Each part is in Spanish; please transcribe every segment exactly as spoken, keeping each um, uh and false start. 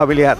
familiar.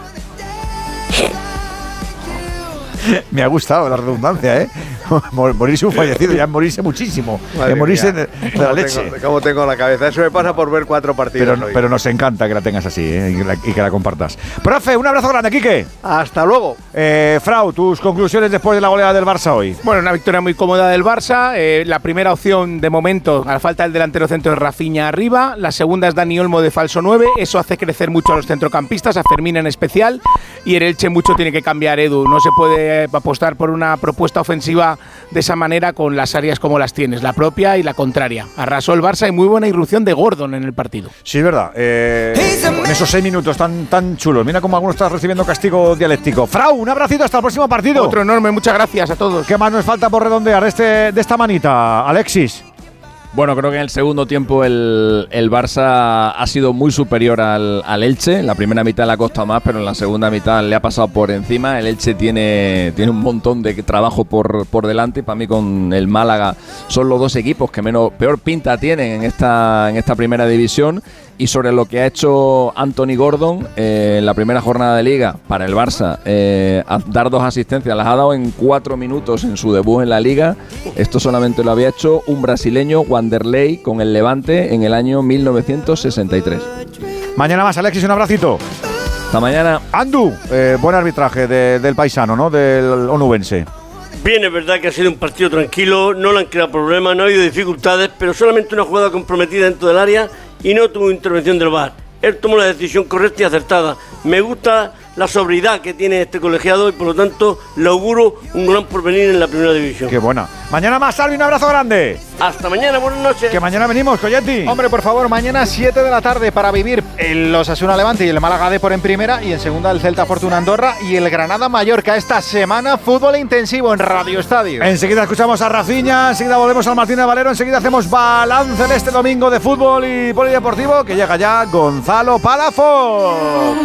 Me ha gustado la redundancia, ¿eh? Morirse un fallecido, ya es morirse muchísimo. Es morirse de, de la leche. Tengo, ¿Cómo tengo la cabeza? Eso me pasa por ver cuatro partidos. Pero, pero nos encanta que la tengas así, ¿eh? y, que la, y que la compartas. Profe, un abrazo grande, Quique. Hasta luego. Eh, Frau, tus conclusiones después de la goleada del Barça hoy. Bueno, una victoria muy cómoda del Barça. Eh, la primera opción de momento, a la falta del delantero centro, es Rafinha arriba. La segunda es Dani Olmo de falso nueve. Eso hace crecer mucho a los centrocampistas, a Fermín en especial. Y el Elche mucho tiene que cambiar, Edu. No se puede apostar por una propuesta ofensiva de esa manera con las áreas como las tienes, la propia y la contraria. Arrasó el Barça y muy buena irrupción de Gordon en el partido. Sí, es verdad. Eh, en esos seis minutos tan, tan chulos. Mira cómo alguno está recibiendo castigo dialéctico. Frau, un abracito hasta el próximo partido. Otro enorme, muchas gracias a todos. ¿Qué más nos falta por redondear este, de esta manita, Alexis? Bueno, creo que en el segundo tiempo el, el Barça ha sido muy superior al, al Elche. En la primera mitad le ha costado más, pero en la segunda mitad le ha pasado por encima. El Elche tiene, tiene un montón de trabajo por, por delante. Para mí con el Málaga son los dos equipos que menos peor pinta tienen en esta, en esta primera división. Y sobre lo que ha hecho Anthony Gordon eh, en la primera jornada de Liga para el Barça, eh, a dar dos asistencias, las ha dado en cuatro minutos en su debut en la Liga. Esto solamente lo había hecho un brasileño, Wanderlei, con el Levante en el año mil novecientos sesenta y tres. Mañana más, Alexis, un abracito. Hasta mañana. Andu, eh, buen arbitraje de, del paisano, ¿no? Del onubense. Bien, es verdad que ha sido un partido tranquilo, no le han creado problemas, no ha habido dificultades, pero solamente una jugada comprometida dentro del área y no tuvo intervención del V A R. Él tomó la decisión correcta y acertada. Me gusta la sobriedad que tiene este colegiado y por lo tanto le auguro un gran porvenir en la primera división. Qué buena. Mañana más, Salvi, un abrazo grande. Hasta mañana, buenas noches. Que mañana venimos, Coyetti. Hombre, por favor, mañana siete de la tarde para vivir el Osasuna Levante y el Málaga Depor en primera y en segunda el Celta Fortuna Andorra y el Granada Mallorca. Esta semana fútbol intensivo en Radio Estadio. Enseguida escuchamos a Rafinha, enseguida volvemos al Martínez Valero, enseguida hacemos balance de este domingo de fútbol y polideportivo que llega ya Gonzalo Palafox.